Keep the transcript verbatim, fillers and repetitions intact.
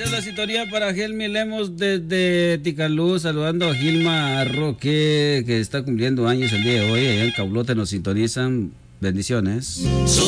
Gracias, la sintonía para Gelmi Lemos desde Ticalú, saludando a Gilma Roque, que está cumpliendo años el día de hoy. Allá en Caulote nos sintonizan. Bendiciones.